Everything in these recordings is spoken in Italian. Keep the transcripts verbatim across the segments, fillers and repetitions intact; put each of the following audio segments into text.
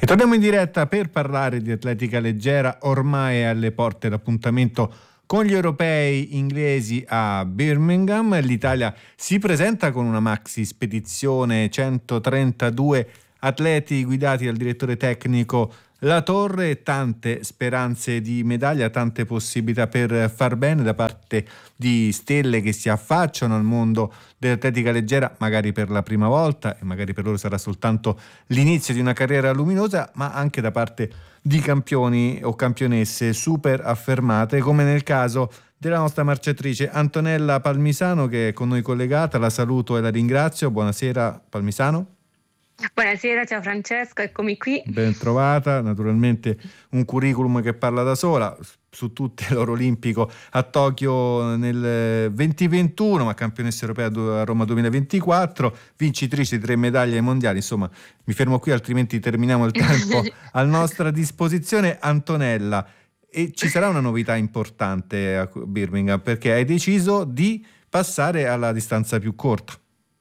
E torniamo in diretta per parlare di atletica leggera. Ormai è alle porte l'appuntamento con gli europei inglesi a Birmingham. L'Italia si presenta con una maxi spedizione, centotrentadue atleti guidati dal direttore tecnico La Torre, tante speranze di medaglia, tante possibilità per far bene da parte di stelle che si affacciano al mondo dell'atletica leggera, magari per la prima volta, e magari per loro sarà soltanto l'inizio di una carriera luminosa, ma anche da parte di campioni o campionesse super affermate, come nel caso della nostra marciatrice Antonella Palmisano, che è con noi collegata. La saluto e la ringrazio. Buonasera Palmisano. Buonasera, ciao Francesco, eccomi qui. Ben trovata, naturalmente un curriculum che parla da sola, su tutte l'oro olimpico a Tokyo nel duemilaventuno, ma campionessa europea a Roma duemilaventiquattro, vincitrice di tre medaglie ai mondiali. Insomma, mi fermo qui, altrimenti terminiamo il tempo a nostra disposizione. Antonella, e ci sarà una novità importante a Birmingham, perché hai deciso di passare alla distanza più corta.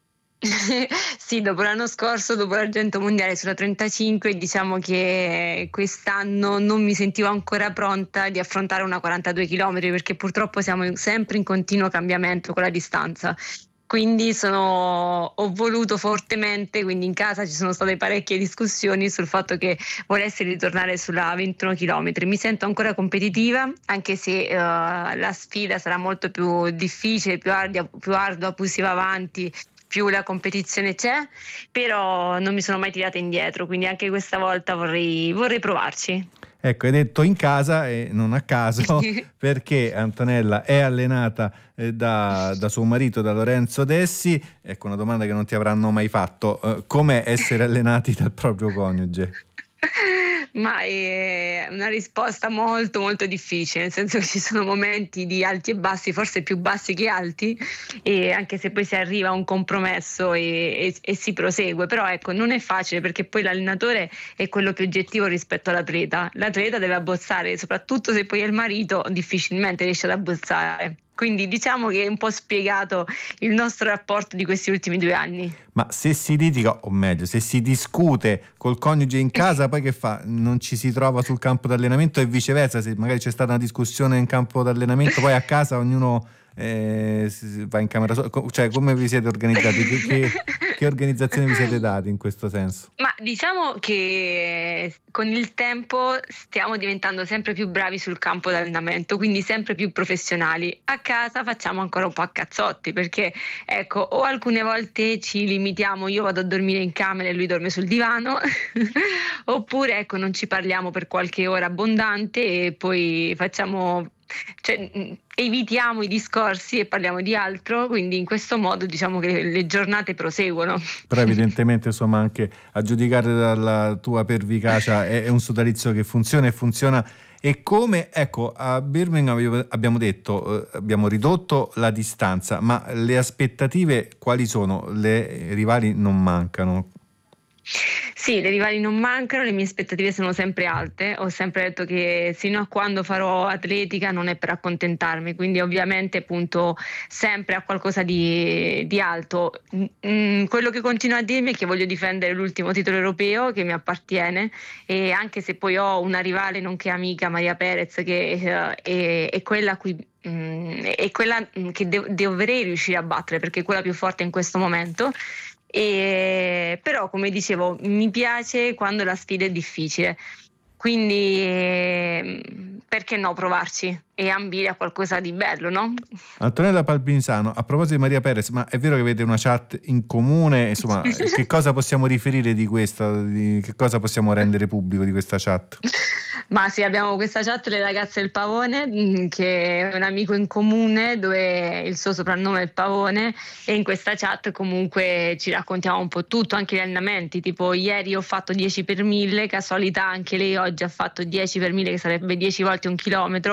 Sì, dopo l'anno scorso, dopo l'argento mondiale sulla trentacinque, diciamo che quest'anno non mi sentivo ancora pronta di affrontare una quarantadue chilometri, perché purtroppo siamo sempre in continuo cambiamento con la distanza. Quindi sono, ho voluto fortemente, quindi in casa ci sono state parecchie discussioni sul fatto che volessi ritornare sulla ventuno chilometri. Mi sento ancora competitiva, anche se uh, la sfida sarà molto più difficile, più ardua, più ardua, più si va avanti, più la competizione c'è, però non mi sono mai tirata indietro, quindi anche questa volta vorrei, vorrei provarci. Ecco, hai detto in casa e non a caso, perché Antonella è allenata eh, da, da suo marito, da Lorenzo Dessi. Ecco, una domanda che non ti avranno mai fatto: eh, com'è essere allenati dal proprio coniuge? Ma è una risposta molto molto difficile, nel senso che ci sono momenti di alti e bassi, forse più bassi che alti, e anche se poi si arriva a un compromesso e, e, e si prosegue, però ecco, non è facile, perché poi l'allenatore è quello più oggettivo rispetto all'atleta. L'atleta deve abbozzare, soprattutto se poi è il marito, difficilmente riesce ad abbozzare. Quindi diciamo che è un po' spiegato il nostro rapporto di questi ultimi due anni. Ma se si litiga, o meglio, se si discute col coniuge in casa, poi che fa? Non ci si trova sul campo d'allenamento, e viceversa? Se magari c'è stata una discussione in campo d'allenamento, poi a casa ognuno eh, va in camera sua. Cioè, come vi siete organizzati? Che, che, che organizzazione vi siete dati in questo senso? Ma diciamo che con il tempo stiamo diventando sempre più bravi sul campo d'allenamento, quindi sempre più professionali. A casa facciamo ancora un po' a cazzotti, perché ecco, o alcune volte ci limitiamo, io vado a dormire in camera e lui dorme sul divano, oppure ecco, non ci parliamo per qualche ora abbondante e poi facciamo, cioè, evitiamo i discorsi e parliamo di altro, quindi in questo modo diciamo che le giornate proseguono. Però evidentemente, insomma, anche a giudicare dalla tua pervicacia è, è un sodalizio che funziona e funziona. E come, ecco, a Birmingham abbiamo detto, eh, abbiamo ridotto la distanza, ma le aspettative quali sono? Le rivali non mancano. Sì, le rivali non mancano, le mie aspettative sono sempre alte. Ho sempre detto che fino a quando farò atletica non è per accontentarmi, quindi ovviamente punto sempre a qualcosa di, di alto. Mm, quello che continuo a dirmi è che voglio difendere l'ultimo titolo europeo che mi appartiene, e anche se poi ho una rivale nonché amica, Maria Perez, che uh, è, è quella a cui mm, è quella che de- dovrei riuscire a battere, perché è quella più forte in questo momento. E, però come dicevo, mi piace quando la sfida è difficile, quindi eh, perché no provarci e ambire a qualcosa di bello, no? Antonella Palmisano, a proposito di Maria Perez, ma è vero che avete una chat in comune? Insomma, che cosa possiamo riferire di questa? Di che cosa possiamo rendere pubblico di questa chat? Ma sì, abbiamo questa chat, Le ragazze del Pavone, che è un amico in comune dove il suo soprannome è il Pavone, e in questa chat comunque ci raccontiamo un po' tutto, anche gli allenamenti, tipo ieri ho fatto dieci per mille, casualità anche lei oggi ha fatto dieci per mille, che sarebbe dieci volte un chilometro, e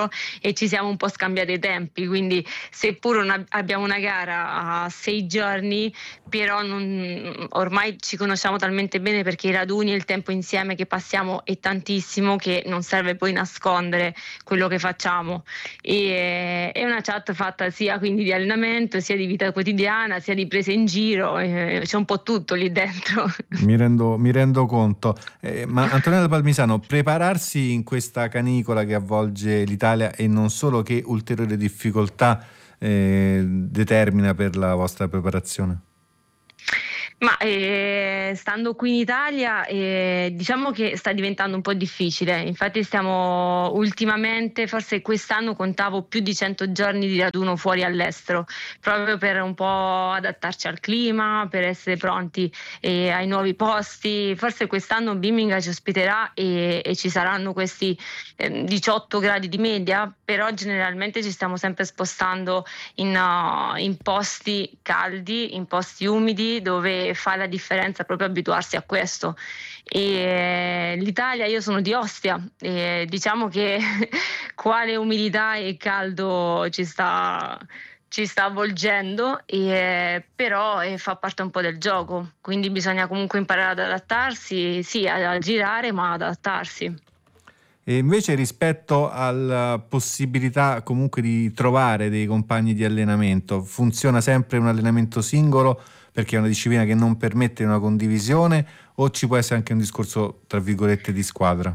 e ci siamo un po' scambiati i tempi, quindi seppur una, abbiamo una gara a sei giorni, però non, ormai ci conosciamo talmente bene, perché i raduni e il tempo insieme che passiamo è tantissimo che non serve poi nascondere quello che facciamo. E, è una chat fatta sia quindi di allenamento, sia di vita quotidiana, sia di prese in giro, eh, c'è un po' tutto lì dentro. Mi rendo, mi rendo conto. Eh, ma Antonella Palmisano, prepararsi in questa canicola che avvolge l'Italia, e non solo, che ulteriori difficoltà eh, determina per la vostra preparazione? Ma eh, stando qui in Italia, eh, diciamo che sta diventando un po' difficile. Infatti stiamo ultimamente, forse quest'anno contavo più di cento giorni di raduno fuori all'estero, proprio per un po' adattarci al clima, per essere pronti eh, ai nuovi posti. Forse quest'anno Birmingham ci ospiterà e, e ci saranno questi eh, diciotto gradi di media, però generalmente ci stiamo sempre spostando in, uh, in posti caldi, in posti umidi, dove fa la differenza proprio abituarsi a questo. E l'Italia, io sono di Ostia, e diciamo che quale umidità e caldo ci sta ci sta avvolgendo, e, però eh, fa parte un po' del gioco, quindi bisogna comunque imparare ad adattarsi, sì, a, a girare, ma adattarsi. E invece, rispetto alla possibilità comunque di trovare dei compagni di allenamento, funziona sempre un allenamento singolo perché è una disciplina che non permette una condivisione, o ci può essere anche un discorso tra virgolette di squadra?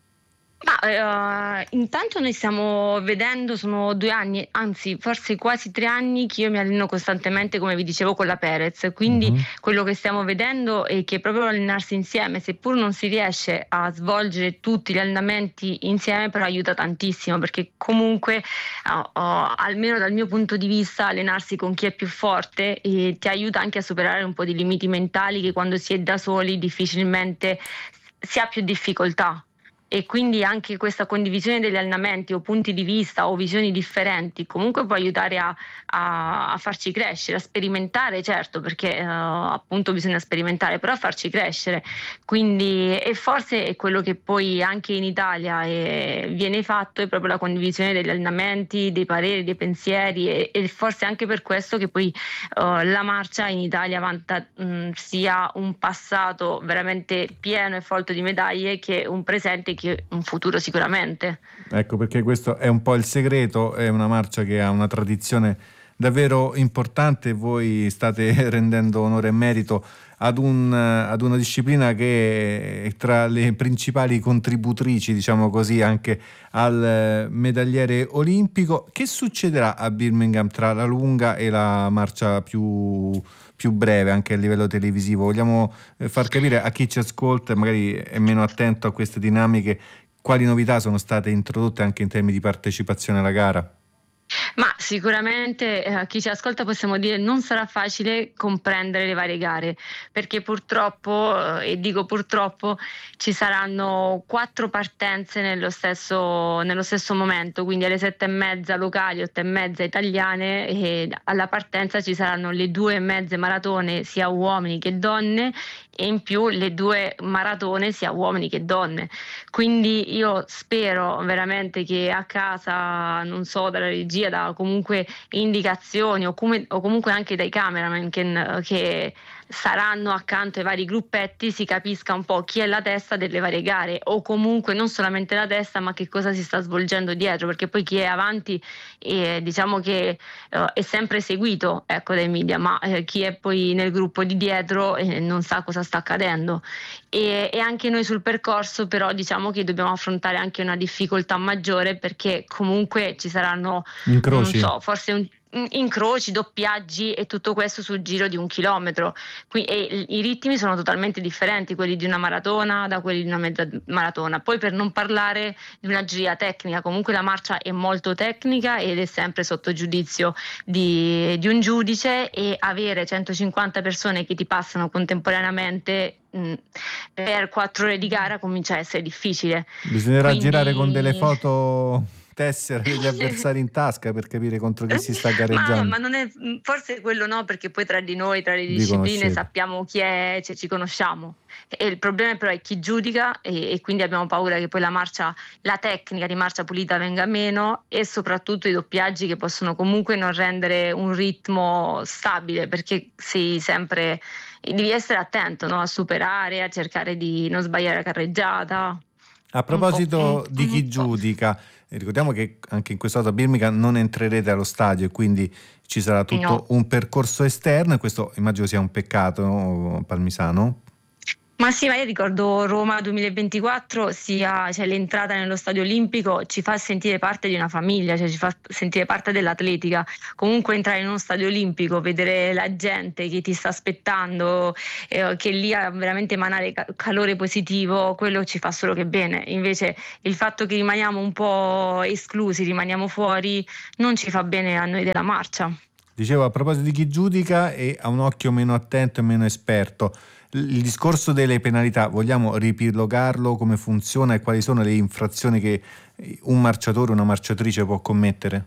Ma eh, intanto noi stiamo vedendo, sono due anni, anzi forse quasi tre anni che io mi alleno costantemente, come vi dicevo, con la Perez, quindi Mhm. quello che stiamo vedendo è che proprio allenarsi insieme, seppur non si riesce a svolgere tutti gli allenamenti insieme, però aiuta tantissimo, perché comunque oh, oh, almeno dal mio punto di vista, allenarsi con chi è più forte eh, ti aiuta anche a superare un po' di limiti mentali che quando si è da soli difficilmente si ha più difficoltà. E quindi anche questa condivisione degli allenamenti o punti di vista o visioni differenti comunque può aiutare a, a, a farci crescere, a sperimentare, certo, perché eh, appunto bisogna sperimentare, però a farci crescere. Quindi, e forse è quello che poi anche in Italia eh, viene fatto, è proprio la condivisione degli allenamenti, dei pareri, dei pensieri, e, e forse anche per questo che poi eh, la marcia in Italia vanta mh, sia un passato veramente pieno e folto di medaglie, che un presente, che un futuro sicuramente. Ecco, perché questo è un po' il segreto, è una marcia che ha una tradizione davvero importante. Voi state rendendo onore e merito ad, un, ad una disciplina che è tra le principali contributrici, diciamo così, anche al medagliere olimpico. Che succederà a Birmingham tra la lunga e la marcia più, più breve, anche a livello televisivo? Vogliamo eh, far capire a chi ci ascolta e magari è meno attento a queste dinamiche, quali novità sono state introdotte anche in termini di partecipazione alla gara? Ma sicuramente eh, a chi ci ascolta possiamo dire non sarà facile comprendere le varie gare, perché purtroppo, eh, e dico purtroppo, ci saranno quattro partenze nello stesso, nello stesso momento, quindi alle sette e mezza locali, otto e mezza italiane, e alla partenza ci saranno le due mezze maratone sia uomini che donne, e in più le due maratone sia uomini che donne. Quindi io spero veramente che a casa, non so, dalla regia, da comunque indicazioni o, come, o comunque anche dai cameraman che, che saranno accanto ai vari gruppetti, si capisca un po' chi è la testa delle varie gare, o comunque non solamente la testa, ma che cosa si sta svolgendo dietro, perché poi chi è avanti eh, diciamo che eh, è sempre seguito, ecco, dai media, ma eh, chi è poi nel gruppo di dietro eh, non sa cosa sta accadendo. E, e anche noi sul percorso, però, diciamo che dobbiamo affrontare anche una difficoltà maggiore, perché comunque ci saranno, non Incroci? so, forse un incroci, doppiaggi e tutto questo sul giro di un chilometro. Qui, e i ritmi sono totalmente differenti, quelli di una maratona da quelli di una mezza maratona. Poi, per non parlare di una giuria tecnica, comunque la marcia è molto tecnica ed è sempre sotto giudizio di, di un giudice, e avere centocinquanta persone che ti passano contemporaneamente mh, per quattro ore di gara comincia a essere difficile. Bisognerà girare con delle Quindi foto tessera degli avversari in tasca per capire contro chi si sta gareggiando. Ma, ma non è, forse quello no, perché poi tra di noi, tra le discipline sappiamo chi è, cioè ci conosciamo. E il problema però è chi giudica e, e quindi abbiamo paura che poi la marcia, la tecnica di marcia pulita venga meno, e soprattutto i doppiaggi che possono comunque non rendere un ritmo stabile, perché sei sempre, devi essere attento, no? A superare, a cercare di non sbagliare la carreggiata. A proposito di chi giudica, ricordiamo che anche in questo caso a Birmingham non entrerete allo stadio e quindi ci sarà tutto no. un percorso esterno, e questo immagino sia un peccato, no, Palmisano? Ma sì, ma io ricordo Roma duemilaventiquattro, sia cioè, l'entrata nello stadio olimpico ci fa sentire parte di una famiglia, cioè ci fa sentire parte dell'atletica. Comunque entrare in uno stadio olimpico, vedere la gente che ti sta aspettando, eh, che lì ha veramente emanare ca- calore positivo, quello ci fa solo che bene. Invece il fatto che rimaniamo un po' esclusi, rimaniamo fuori, non ci fa bene a noi della marcia. Dicevo, a proposito di chi giudica e ha un occhio meno attento e meno esperto, il discorso delle penalità, vogliamo riepilogarlo, come funziona e quali sono le infrazioni che un marciatore o una marciatrice può commettere?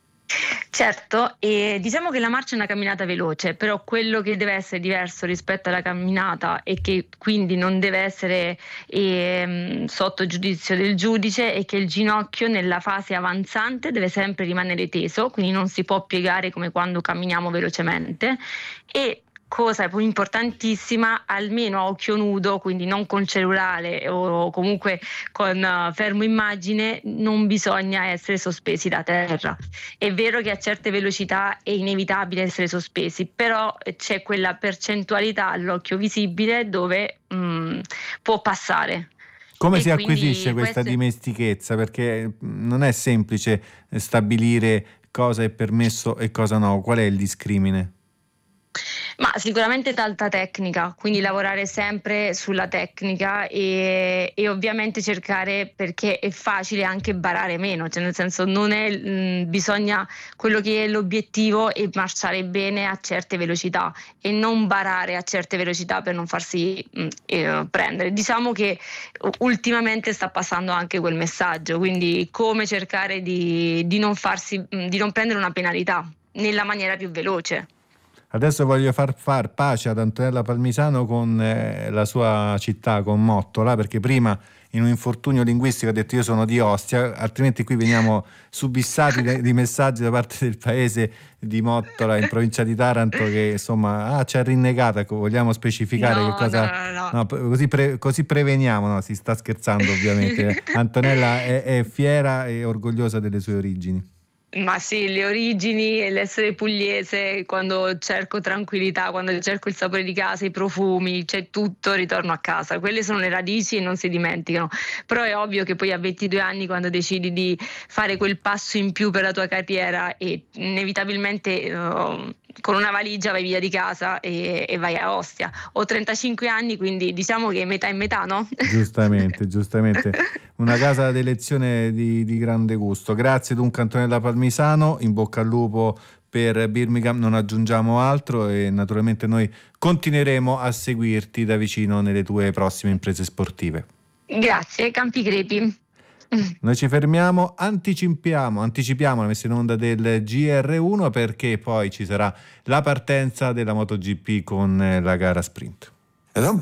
Certo, e diciamo che la marcia è una camminata veloce, però quello che deve essere diverso rispetto alla camminata e che quindi non deve essere eh, sotto giudizio del giudice è che il ginocchio nella fase avanzante deve sempre rimanere teso, quindi non si può piegare come quando camminiamo velocemente, e cosa poi importantissima, almeno a occhio nudo, quindi non con cellulare o comunque con uh, fermo immagine, non bisogna essere sospesi da terra. È vero che a certe velocità è inevitabile essere sospesi, però c'è quella percentualità all'occhio visibile dove mh, può passare. Come e si acquisisce questa queste... dimestichezza? Perché non è semplice stabilire cosa è permesso e cosa no. Qual è il discrimine? Ma sicuramente tanta tecnica, quindi lavorare sempre sulla tecnica e, e ovviamente cercare, perché è facile anche barare meno, cioè nel senso non è mh, bisogna, quello che è l'obiettivo è marciare bene a certe velocità e non barare a certe velocità per non farsi mh, eh, prendere. Diciamo che ultimamente sta passando anche quel messaggio, quindi come cercare di, di non farsi, mh, di non prendere una penalità nella maniera più veloce. Adesso voglio far far pace ad Antonella Palmisano con eh, la sua città, con Mottola, perché prima in un infortunio linguistico ha detto io sono di Ostia, altrimenti qui veniamo subissati de- di messaggi da parte del paese di Mottola in provincia di Taranto che insomma ah, ci ha rinnegata, vogliamo specificare no, che cosa no, no, no. No, così, pre- così preveniamo, no, si sta scherzando ovviamente. Antonella è, è fiera e orgogliosa delle sue origini. Ma sì, le origini e l'essere pugliese, quando cerco tranquillità, quando cerco il sapore di casa, i profumi, c'è tutto, ritorno a casa. Quelle sono le radici e non si dimenticano. Però è ovvio che poi a ventidue anni, quando decidi di fare quel passo in più per la tua carriera, e inevitabilmente uh, con una valigia vai via di casa e, e vai a Ostia. Ho trentacinque anni, quindi diciamo che metà e metà, no? Giustamente, giustamente. Una casa d'elezione di, di grande gusto. Grazie dunque Antonella Palmisano, in bocca al lupo per Birmingham, non aggiungiamo altro e naturalmente noi continueremo a seguirti da vicino nelle tue prossime imprese sportive. Grazie, Campi Crepi. Noi ci fermiamo, anticipiamo, anticipiamo la messa in onda del G R uno perché poi ci sarà la partenza della MotoGP con la gara sprint.